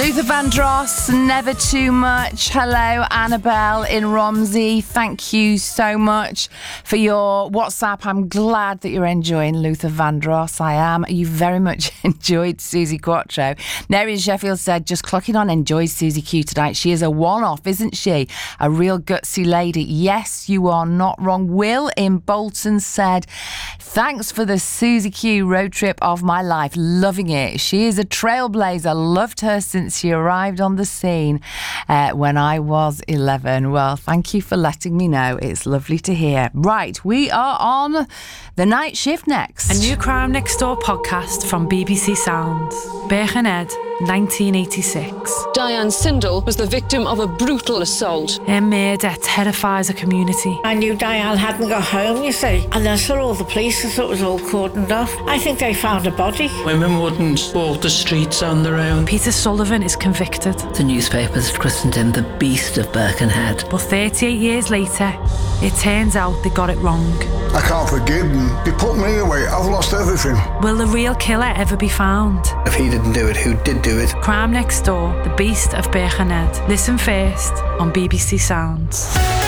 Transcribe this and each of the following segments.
Luther Vandross, Never Too Much. Hello, Annabelle in Romsey. Thank you so much for your WhatsApp. I'm glad that you're enjoying Luther Vandross. I am. You very much enjoyed Susie Quattro. Mary in Sheffield said, just clocking on, enjoys Susie Q tonight. She is a one-off, isn't she? A real gutsy lady. Yes, you are not wrong. Will in Bolton said, thanks for the Susie Q road trip of my life. Loving it. She is a trailblazer. Loved her since she arrived on the scene when I was 11. Well, thank you for letting me know. It's lovely to hear. Right, we are on the night shift next. A new Crime Next Door podcast from BBC Sounds. Birkenhead, 1986. Diane Sindel was the victim of a brutal assault. Her murder terrifies a community. I knew Diane hadn't got home, you see, and I saw all the police. I thought it was all cordoned off. I think they found a body. Women wouldn't walk the streets on their own. Peter Sullivan is convicted. The newspapers christened him the Beast of Birkenhead. But 38 years later, it turns out they got it wrong. I can't forgive them. They put me away. I've lost everything. Will the real killer ever be found? If he didn't do it, who did do it? Crime Next Door, The Beast of Birkenhead. Listen first on BBC Sounds.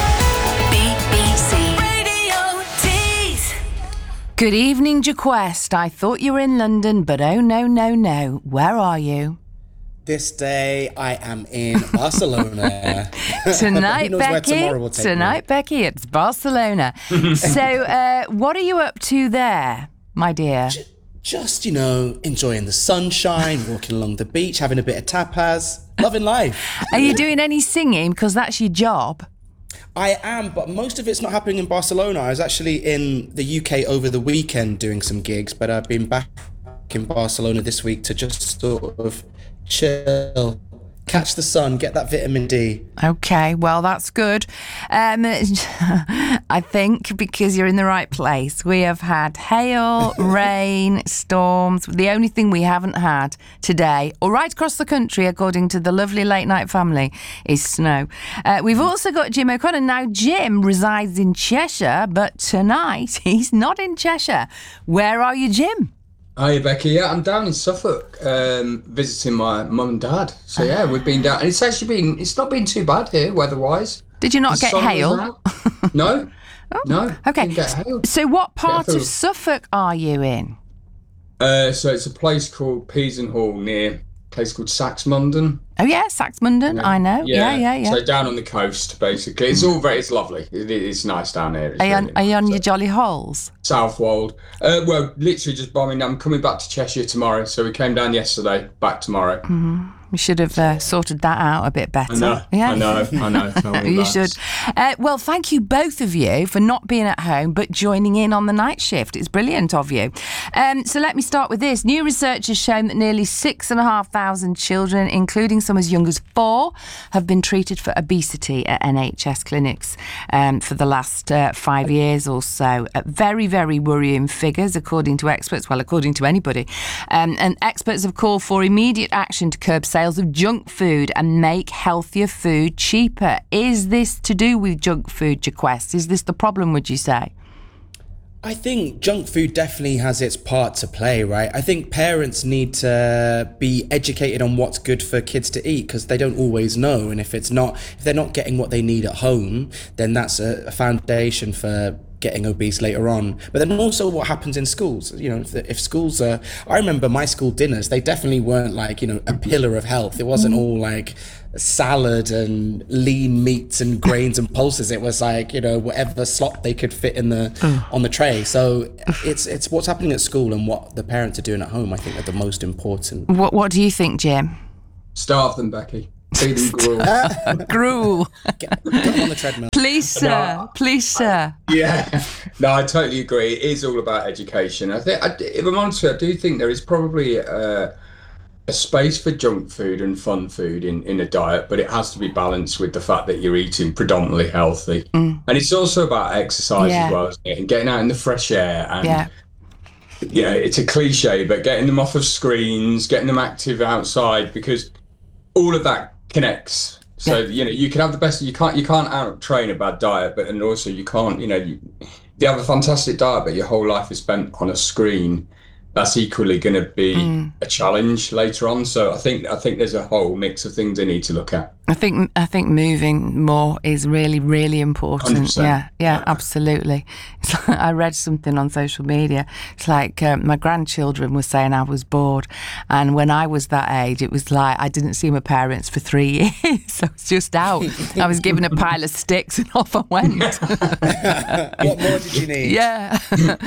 BBC Radio Tees. Good evening, Jaquest. I thought you were in London, but oh no. Where are you? This day I am in Barcelona. Tonight, Becky, it's Barcelona. So, what are you up to there, my dear? Just, enjoying the sunshine, walking along the beach, having a bit of tapas, loving life. Are you doing any singing? Because that's your job. I am, but most of it's not happening in Barcelona. I was actually in the UK over the weekend doing some gigs, but I've been back in Barcelona this week to just sort of chill, catch the sun, get that vitamin D. Okay, well, that's good. I think because you're in the right place. We have had hail, rain, storms. The only thing we haven't had today, or right across the country, according to the lovely Late Night family, is snow. We've also got Jim O'Connor. Now, Jim resides in Cheshire, but tonight he's not in Cheshire. Where are you, Jim? Hi, Becky. Yeah, I'm down in Suffolk visiting my mum and dad. So, yeah, we've been down. And it's not been too bad here, weather-wise. Did you not get hail? No. Oh, no. Okay. Didn't get hail. So what part of Suffolk are you in? So it's a place called Peasenhall near a place called Saxmundham. Oh, yeah, Saxmundham. I know. Yeah. So down on the coast, basically. It's lovely. It's nice down here. Are you on your jolly holes? Southwold. Well, literally just bombing. I'm coming back to Cheshire tomorrow. So we came down yesterday, back tomorrow. Mm-hmm. We should have sorted that out a bit better. I know. You should. Well, thank you both of you for not being at home but joining in on the night shift. It's brilliant of you. So let me start with this. New research has shown that nearly 6,500 children, including some as young as 4, have been treated for obesity at NHS clinics for the last 5 years or so. Very, very worrying figures, according to experts. Well, according to anybody. And experts have called for immediate action to curb sales of junk food and make healthier food cheaper. Is this to do with junk food, Jaquest? Is this the problem, would you say? I think junk food definitely has its part to play, right? I think parents need to be educated on what's good for kids to eat because they don't always know. And if they're not getting what they need at home, then that's a foundation for getting obese later on. But then also what happens in schools, if schools are, I remember my school dinners, they definitely weren't like, a pillar of health. It wasn't all like salad and lean meats and grains and pulses. It was like, whatever slot they could fit in on the tray. So it's what's happening at school and what the parents are doing at home, I think, are the most important. What do you think, Jim? Starve them, Becky. Feed them gruel. Gruel. Get them on the treadmill. Please, sir. Yeah. No, I totally agree. It is all about education. I think, if I'm honest with you, I do think there is probably a space for junk food and fun food in a diet, but it has to be balanced with the fact that you're eating predominantly healthy. And it's also about exercise as well, isn't it? And getting out in the fresh air. And, it's a cliche, but getting them off of screens, getting them active outside, because all of that connects. So you can have the best. You can't out train a bad diet, but and also you can't. You have a fantastic diet, but your whole life is spent on a screen. that's equally going to be a challenge later on. So I think there's a whole mix of things they need to look at. I think moving more is really, really important. 100%. Yeah, absolutely. It's like, I read something on social media. It's like my grandchildren were saying I was bored, and when I was that age, it was like I didn't see my parents for 3 years. So I was just out. I was given a pile of sticks and off I went. What more did you need? Yeah.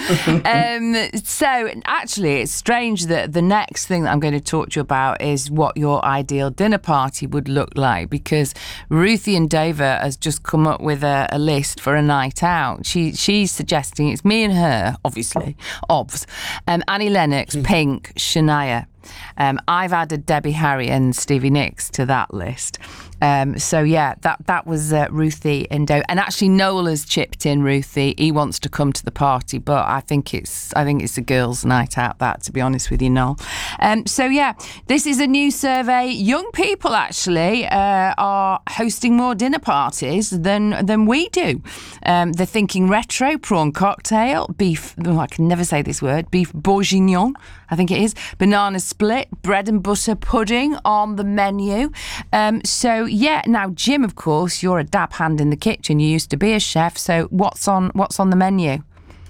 So actually, it's strange that the next thing that I'm going to talk to you about is what your ideal dinner party would look like, because Ruthie and Dover has just come up with a list for a night out. She's suggesting it's me and her, obviously, Annie Lennox, Pink, Shania. I've added Debbie Harry and Stevie Nicks to that list. So yeah, that was Ruthie and Dover. And actually Noel has chipped in, Ruthie. He wants to come to the party, but I think it's a girls' night out, that, to be honest with you, Noel. So yeah, this is a new survey. Young people actually are hosting more dinner parties than we do. They're thinking retro, prawn cocktail, beef, I can never say this word, beef bourguignon, I think it is, banana split, bread and butter pudding on the menu. So yeah, now Jim, of course, you're a dab hand in the kitchen. You used to be a chef. So what's on the menu?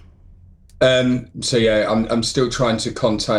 So yeah, I'm still trying to conquer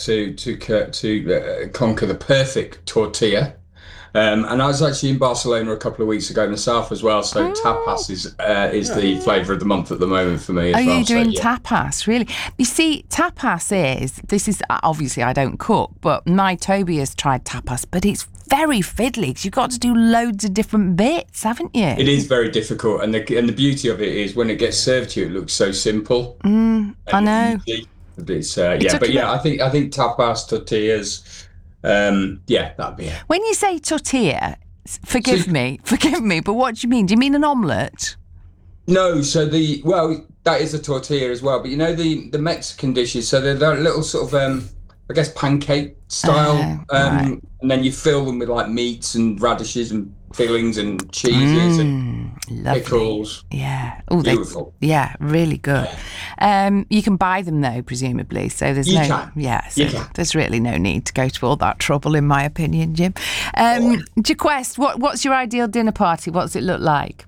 the perfect tortilla. And I was actually in Barcelona a couple of weeks ago myself as well. So tapas is the flavour of the month at the moment for me as well. Are you doing tapas, really? You see, this is obviously I don't cook, but my Toby has tried tapas, but it's very fiddly because you've got to do loads of different bits, haven't you? It is very difficult, and the beauty of it is when it gets served to you, it looks so simple. I know. It's I think tapas, tortillas. That'd be it. When you say tortilla, forgive me, but what do you mean? Do you mean an omelette? No, so that is a tortilla as well, but you know the Mexican dishes, so they're that little sort of I guess pancake style, right. And then you fill them with like meats and radishes and fillings and cheeses and pickles. Yeah, beautiful. Really good. You can buy them though, presumably. So there's there's really no need to go to all that trouble, in my opinion, Jim. Jaquest, what's your ideal dinner party? What's it look like?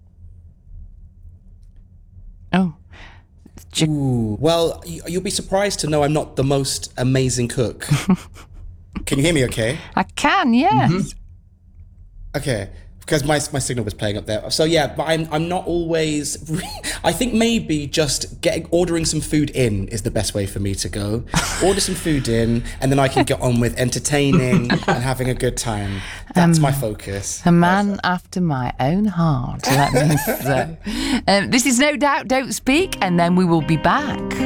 Oh. Ooh, well, you'll be surprised to know I'm not the most amazing cook. Can you hear me okay? I can, yes. Mm-hmm. Okay, because my signal was playing up there. So yeah, but I'm not always... I think maybe just ordering some food in is the best way for me to go. Order some food in, and then I can get on with entertaining and having a good time. That's my focus. A man after my own heart, let me say. This is No Doubt, Don't Speak, and then we will be back.